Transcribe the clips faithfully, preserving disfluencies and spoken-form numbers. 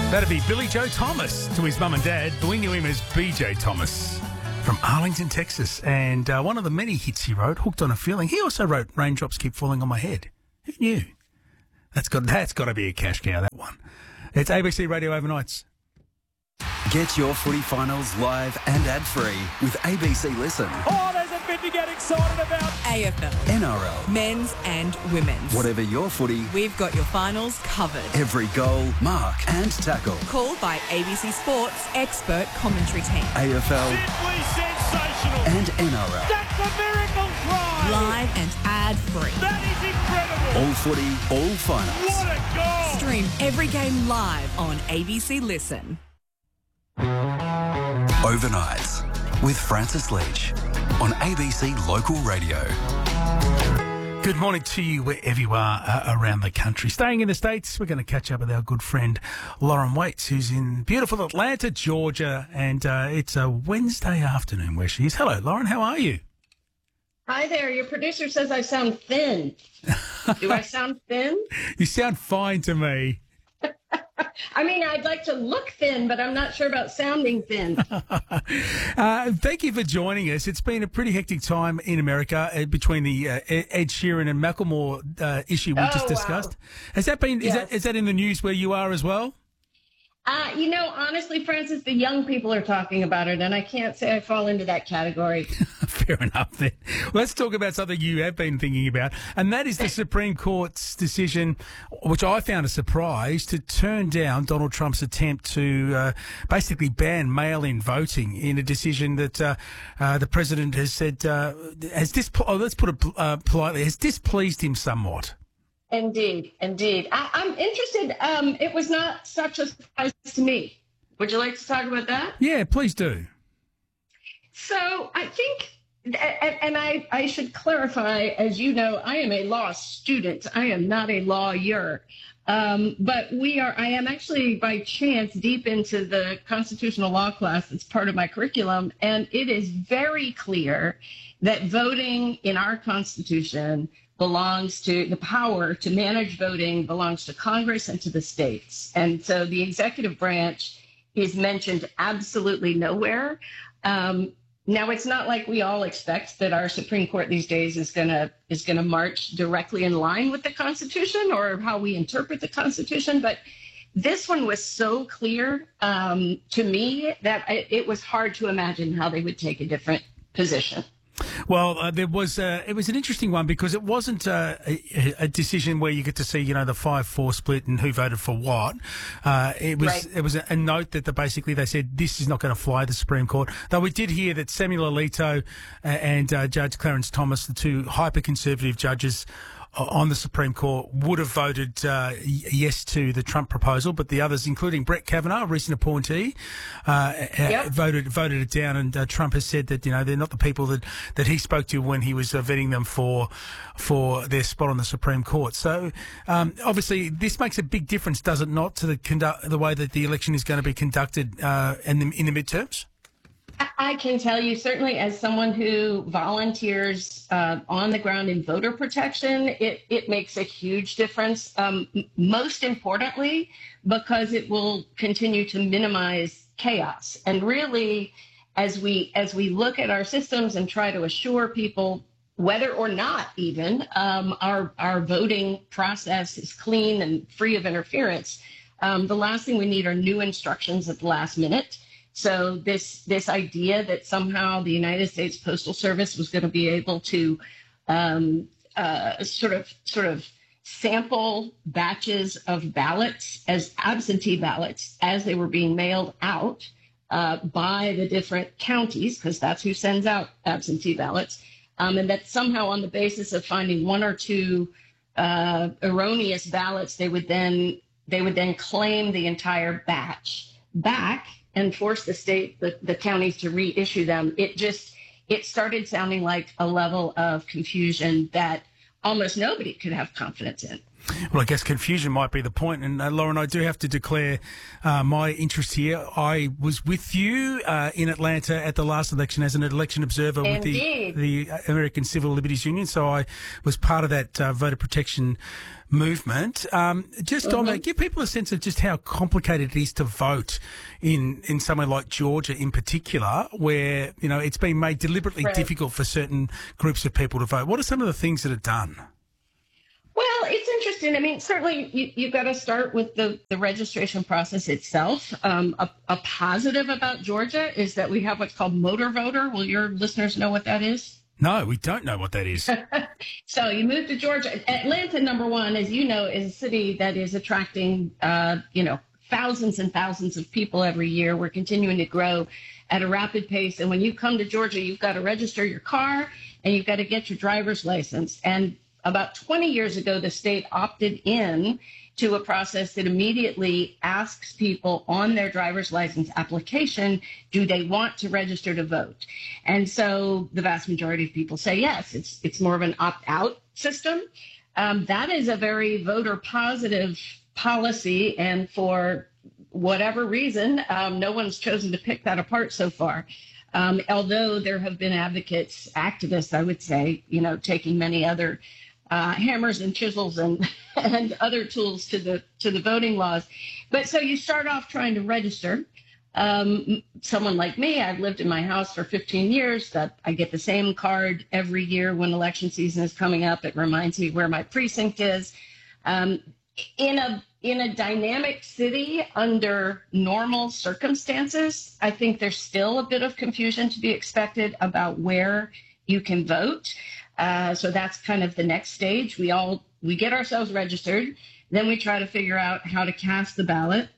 That'd be Billy Joe Thomas to his mum and dad. We knew him as B J Thomas from Arlington, Texas. And uh, one of the many hits he wrote, Hooked on a Feeling. He also wrote Raindrops Keep Falling on My Head. Who knew? That's got, that's got to be a cash cow, that one. It's A B C Radio Overnights. Get your footy finals live and ad-free with A B C Listen. Oh, there's a bit to get excited about. A F L, N R L, men's and women's. whatever your footy, We've got your finals covered. every goal, mark and tackle. Called by A B C Sports expert commentary team. A F L Simply sensational. and N R L. That's a miracle try. Live and ad-free. That is incredible. All footy, all finals. What a goal. Stream every game live on A B C Listen. Overnights with Francis Leach on A B C Local Radio. Good morning to you wherever you are uh, around the country. Staying in the States, we're going to catch up with our good friend Lauren Waits, who's in beautiful Atlanta, Georgia, and uh, it's a Wednesday afternoon where she is. Hello, Lauren, how are you? Hi there. Your producer says I sound thin. Do I sound thin? You sound fine to me. I mean, I'd like to look thin, but I'm not sure about sounding thin. uh, thank you for joining us. It's been a pretty hectic time in America uh, between the uh, Ed Sheeran and Macklemore uh, issue we Oh, just wow. discussed. Has that been? Is Yes. that is that in the news where you are as well? Uh, you know, honestly, Francis, the young people are talking about it, and I can't say I fall into that category. Fair enough then. Let's talk about something you have been thinking about, and that is the Supreme Court's decision, which I found a surprise, to turn down Donald Trump's attempt to uh, basically ban mail-in voting in a decision that uh, uh, the president has said, uh, has dis- oh, let's put it uh, politely, has displeased him somewhat. Indeed, indeed. I, I'm interested. Um, it was not such a surprise to me. Would you like to talk about that? Yeah, please do. So I think, and, and I, I should clarify, as you know, I am a law student. I am not a lawyer. Um, but we are, I am actually by chance deep into the constitutional law class that's part of my curriculum. And it is very clear that voting in our Constitution belongs to the power to manage voting belongs to Congress and to the states. And so the executive branch is mentioned absolutely nowhere. Um, now, it's not like we all expect that our Supreme Court these days is going to is going to march directly in line with the Constitution or how we interpret the Constitution. But this one was so clear um, to me that it, it was hard to imagine how they would take a different position. Well, uh, there was uh, it was an interesting one because it wasn't uh, a, a decision where you get to see, you know, the five four split and who voted for what. Uh, it was Right. it was a, a note that the, basically they said this is not going to fly the Supreme Court. Though we did hear that Samuel Alito uh, and uh, Judge Clarence Thomas, the two hyper conservative judges on the Supreme Court, would have voted uh, yes to the Trump proposal, but the others, including Brett Kavanaugh, a recent appointee, uh, Yep. voted voted it down. And uh, Trump has said that, you know, they're not the people that, that he spoke to when he was uh, vetting them for for their spot on the Supreme Court. So um, obviously, this makes a big difference, does it not, to the conduct the way that the election is going to be conducted uh, in the in the midterms? I can tell you, certainly as someone who volunteers uh, on the ground in voter protection, it, it makes a huge difference. Um, m- most importantly, because it will continue to minimize chaos. And really, as we as we look at our systems and try to assure people, whether or not even um, our our voting process is clean and free of interference, um, the last thing we need are new instructions at the last minute. So this this idea that somehow the United States Postal Service was going to be able to um, uh, sort of sort of sample batches of ballots as absentee ballots as they were being mailed out uh, by the different counties, because that's who sends out absentee ballots, um, and that somehow on the basis of finding one or two uh, erroneous ballots, they would then they would then claim the entire batch back and force the state, the, the counties to reissue them. It just, it started sounding like a level of confusion that almost nobody could have confidence in. Well, I guess confusion might be the point. And, uh, Lauren, I do have to declare uh, my interest here. I was with you uh, in Atlanta at the last election as an election observer Indeed. with the, the American Civil Liberties Union. So I was part of that uh, voter protection movement. Um, just mm-hmm. on that, give people a sense of just how complicated it is to vote in, in somewhere like Georgia in particular, where, you know, it's been made deliberately right. difficult for certain groups of people to vote. What are some of the things that are done? Well, it's interesting. I mean, certainly you, you've got to start with the, the registration process itself. Um, a, a positive about Georgia is that we have what's called motor voter. Will your listeners know what that is? No, we don't know what that is. So you move to Georgia. Atlanta, number one, as you know, is a city that is attracting, uh, you know, thousands and thousands of people every year. We're continuing to grow at a rapid pace. And when you come to Georgia, you've got to register your car and you've got to get your driver's license. And about twenty years ago, the state opted in to a process that immediately asks people on their driver's license application, do they want to register to vote? And so the vast majority of people say yes. It's it's more of an opt-out system. Um, that is a very voter positive policy. And for whatever reason, um, no one's chosen to pick that apart so far. Um, although there have been advocates, activists, I would say, you know, taking many other Uh, hammers and chisels and and other tools to the to the voting laws. But so you start off trying to register. Um, someone like me, I've lived in my house for fifteen years. That I get the same card every year when election season is coming up. It reminds me where my precinct is. Um, in a in a dynamic city under normal circumstances, I think there's still a bit of confusion to be expected about where you can vote. Uh, so that's kind of the next stage. We all we get ourselves registered, then we try to figure out how to cast the ballot.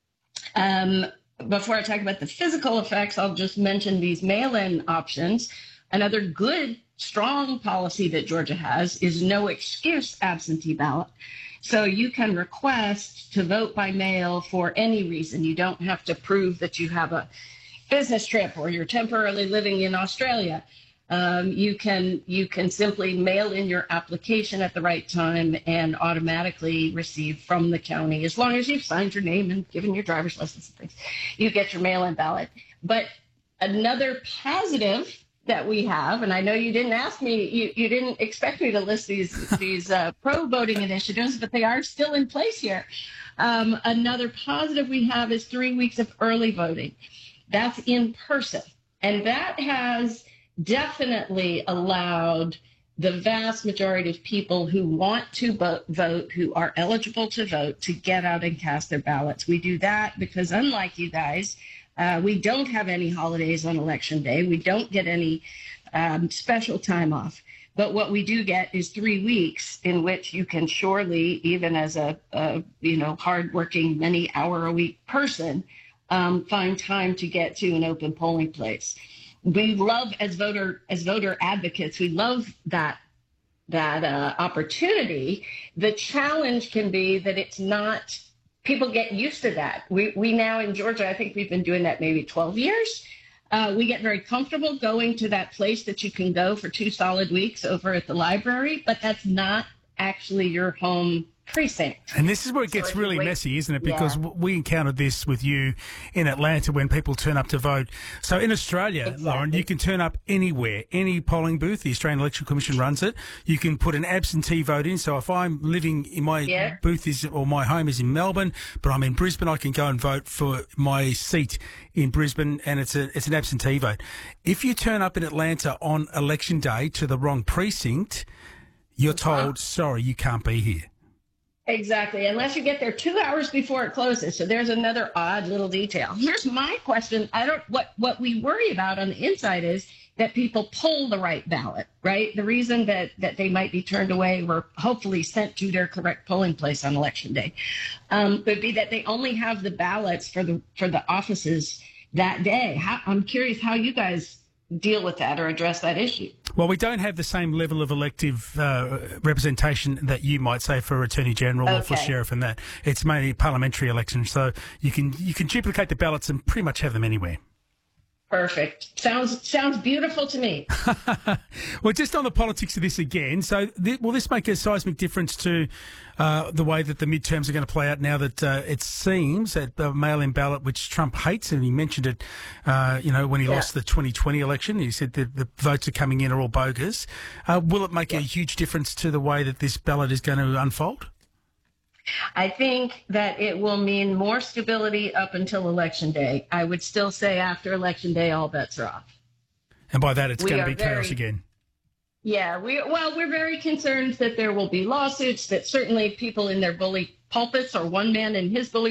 Um, before I talk about the physical effects, I'll just mention these mail-in options. Another good, strong policy that Georgia has is no excuse absentee ballot. So you can request to vote by mail for any reason. You don't have to prove that you have a business trip or you're temporarily living in Australia. Um, you can you can simply mail in your application at the right time and automatically receive from the county, as long as you've signed your name and given your driver's license and things, you get your mail-in ballot. But another positive that we have, and I know you didn't ask me, you, you didn't expect me to list these these uh, pro-voting initiatives, but they are still in place here. Um, another positive we have is three weeks of early voting. That's in person, and that has definitely allowed the vast majority of people who want to vote, who are eligible to vote, to get out and cast their ballots. We do that because, unlike you guys, uh, we don't have any holidays on election day. We don't get any um, special time off. But what we do get is three weeks in which you can surely, even as a, a you know, hardworking, many-hour-a-week person, um, find time to get to an open polling place. We love, as voter as voter advocates, we love that that uh, opportunity. The challenge can be that it's not, people get used to that. We we now in Georgia, I think we've been doing that maybe twelve years. Uh, we get very comfortable going to that place that you can go for two solid weeks over at the library, but that's not actually your home precinct. And this is where it So gets if you really wait- messy, isn't it? Because Yeah. w we encountered this with you in Atlanta when people turn up to vote. So in Australia, Exactly. Lauren, you can turn up anywhere, any polling booth. The Australian Electoral Commission runs it. You can put an absentee vote in. So if I'm living in my Yeah. booth is or my home is in Melbourne, but I'm in Brisbane, I can go and vote for my seat in Brisbane, and it's a it's an absentee vote. If you turn up in Atlanta on election day to the wrong precinct, you're told, sorry, you can't be here. Exactly, unless you get there two hours before it closes. So there's another odd little detail. Here's my question. I don't what what we worry about on the inside is that people pull the right ballot, right? The reason that that they might be turned away or hopefully sent to their correct polling place on election day um, would be that they only have the ballots for the for the offices that day. How, I'm curious how you guys deal with that or address that issue. Well, we don't have the same level of elective uh, representation that you might say for Attorney General or for Okay. Sheriff and that. It's mainly parliamentary elections, so you can you can duplicate the ballots and pretty much have them anywhere. Perfect. Sounds sounds beautiful to me. Well, just on the politics of this again, so th- will this make a seismic difference to uh, the way that the midterms are going to play out now that uh, it seems that the mail-in ballot, which Trump hates, and he mentioned it, uh, you know, when he Yeah. lost the twenty twenty election, he said that the votes are coming in are all bogus. Uh, will it make Yeah. a huge difference to the way that this ballot is going to unfold? I think that it will mean more stability up until Election Day. I would still say after Election Day, all bets are off. And by that, it's We going to are be chaos very- again. Yeah, we well, we're very concerned that there will be lawsuits, that certainly people in their bully pulpits or one man in his bully